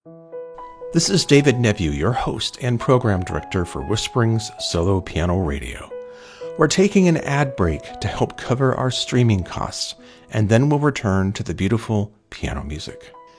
This is David Nebu, your host and program director for Whisperings Solo Piano Radio. We're taking an ad break to help cover our streaming costs, and then we'll return to the beautiful piano music.